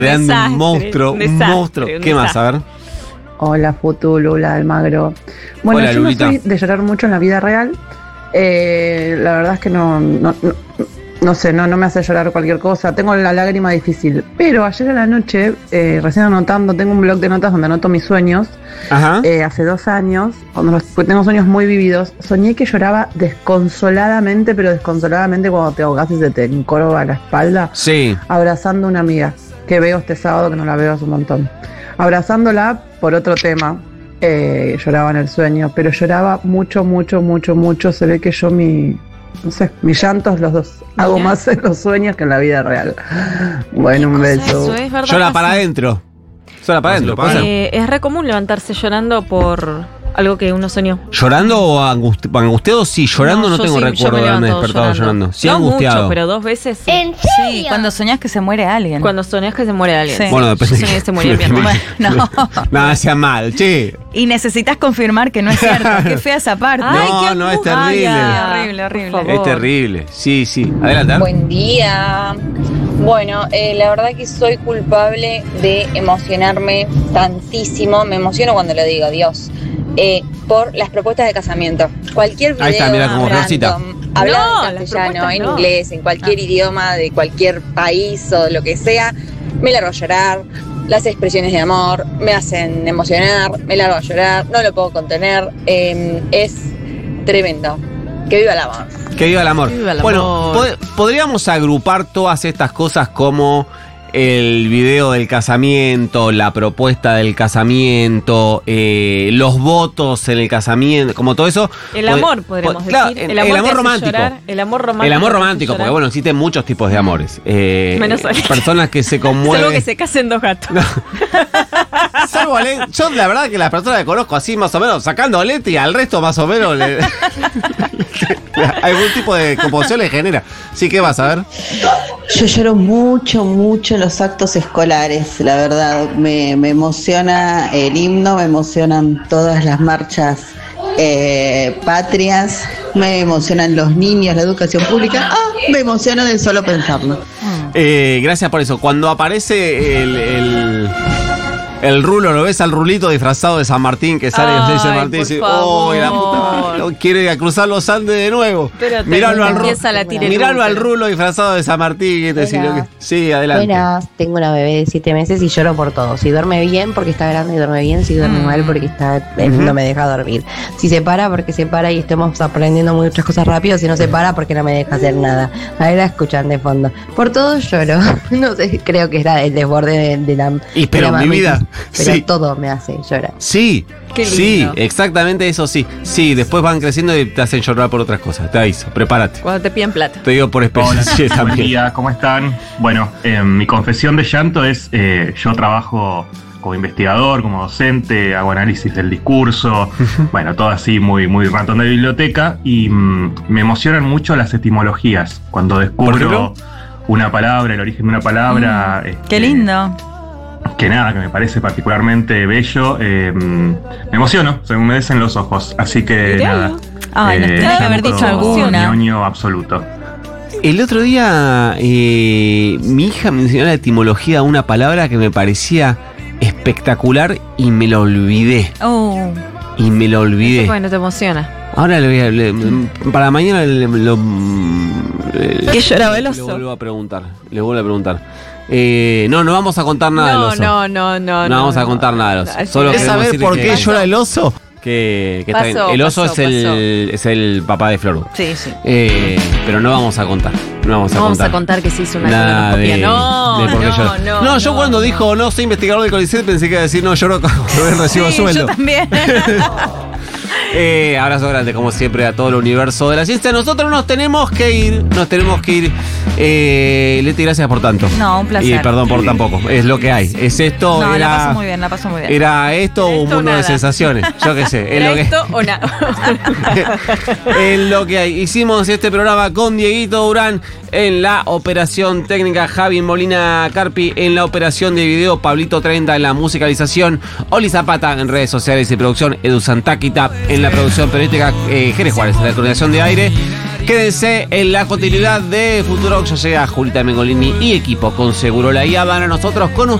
Creando un monstruo. ¿Qué más? A ver. Hola, Futu, Lula, Almagro. Bueno, Hola, yo Lulita. no soy de llorar mucho en la vida real. La verdad es que no sé, no me hace llorar cualquier cosa. Tengo la lágrima difícil. Pero ayer a la noche, recién anotando, tengo un blog de notas donde anoto mis sueños. Ajá. Hace 2 años, porque tengo sueños muy vividos, soñé que lloraba desconsoladamente, pero desconsoladamente cuando te ahogás y se te encorva la espalda. Sí. Abrazando a una amiga que veo este sábado, que no la veo hace un montón. Abrazándola por otro tema. Lloraba en el sueño, pero lloraba mucho. Se ve que yo mis llantos los hago más en los sueños que en la vida real. Bueno, un beso. Eso es verdad. Llora para adentro. Llora para adentro. Es re común levantarse llorando por algo que uno soñó. ¿Llorando o angustiado? Sí, llorando no yo tengo sí, recuerdo yo me de haberme levanto despertado llorando. Sí, no angustiado. mucho, pero 2 veces sí. ¿En Sí, serio? cuando soñás que se muere alguien. Cuando soñás que se muere alguien. Sí. Bueno, depende. Yo soñé que se moría mi hermano. No. Nada, sea mal, che. Y necesitas confirmar que no es cierto. Qué fea esa parte. Ay, no, es terrible. Horrible, horrible. Por favor. Es terrible. Sí. Adelante. Buen día. Bueno, la verdad que soy culpable de emocionarme tantísimo. Me emociono cuando lo digo, Dios. Por las propuestas de casamiento. Cualquier video Ahí está, mira, como Rosita. hablado No, en las castellano, propuestas en no. inglés, en cualquier idioma de cualquier país o lo que sea, me largo a llorar. Las expresiones de amor me hacen emocionar, me largo a llorar, no lo puedo contener. Es tremendo. Que viva el amor. Que viva el amor. Que viva el Bueno, amor. podríamos agrupar todas estas cosas como el video del casamiento, la propuesta del casamiento, los votos en el casamiento, como todo eso. El amor, podríamos claro, decir. el amor que hace romántico. llorar, el amor romántico. El amor que hace romántico, porque llorar. bueno, existen muchos tipos de amores. Menos personas que se conmueven. Salvo que se casen 2 gatos. Salvo yo la verdad que las personas que conozco así más o menos, sacando a Leti, al resto más o menos algún tipo de conmoción le genera. Sí, ¿qué vas a ver? Yo lloro mucho en los actos escolares, la verdad. Me emociona el himno, me emocionan todas las marchas patrias, me emocionan los niños, la educación pública. Me emociono de solo pensarlo. Gracias por eso. Cuando aparece el rulo, ¿lo ves al rulito disfrazado de San Martín que sale de San Martín y dice, ¡oh, la puta madre! No quiere cruzar los Andes de nuevo! Espérate, Míralo empieza la tira y Miralo al útero. rulo disfrazado de San Martín. Hola. Sí, adelante. Buenas, tengo una bebé de 7 meses y lloro por todo. Si duerme bien, porque está grande y duerme bien. Si duerme mal, porque no me deja dormir. Si se para, porque se para y estamos aprendiendo muchas cosas rápido. Si no se para, porque no me deja hacer nada. Ahí la escuchan de fondo. Por todo lloro. No sé, creo que era el desborde de la... Pero de la mi vida, Pero sí. todo me hace llorar. Sí, Qué sí, lindo. exactamente eso sí. Sí, después van creciendo y te hacen llorar por otras cosas. Te aviso, prepárate. Cuando te piden plata. Te digo por experiencia Buen también. día, ¿cómo están? Bueno, mi confesión de llanto es, yo trabajo como investigador, como docente, hago análisis del discurso, bueno, todo así muy ratón de biblioteca, y me emocionan mucho las etimologías, cuando descubro una palabra, el origen de una palabra. Qué lindo. Que nada, que me parece particularmente bello, me emociono, se me humedecen los ojos, así que Mirá. nada. Ay, nos tenés que haber llanto dicho alguna. ñoño absoluto. El otro día mi hija me enseñó la etimología de una palabra que me parecía espectacular y me lo olvidé. Oh. Bueno, te emociona. Ahora para mañana ¿Qué lloraba el Le oso? vuelvo a preguntar. No vamos a contar nada del oso. No No vamos a contar nada del oso. Al Solo final- queremos ¿Querés decir saber por que- qué llora el oso? Que está bien. El oso pasó. es el papá de Floru. Sí, sí. Pero no vamos a contar. No vamos a No vamos contar. a contar que se hizo una Nada colonoscopia. de por qué llora. No, yo cuando dijo no soy investigador del CONICET pensé que iba a decir no lloro cuando recibo Sí, sueldo. yo también. Abrazo grande, como siempre, a todo el universo de la ciencia. Nosotros nos tenemos que ir. Leti, gracias por tanto. No, un placer. Y perdón por tampoco. Es lo que hay. Es esto. No, era, la paso muy bien, la paso muy bien. Era esto o un Esto mundo nada. de sensaciones. Yo qué sé. Es ¿Era lo que, esto o nada? es lo que hay. Hicimos este programa con Dieguito Durán en la operación técnica, Javi Molina Carpi en la operación de video, Pablito 30 en la musicalización, Oli Zapata en redes sociales y producción, Edu Santáquita en la producción periodística, Jerez Juárez en la coordinación de aire. Quédense en la continuidad de Futurock. Ya llega Julita Mengolini y equipo con Segurola y Habana. Nosotros con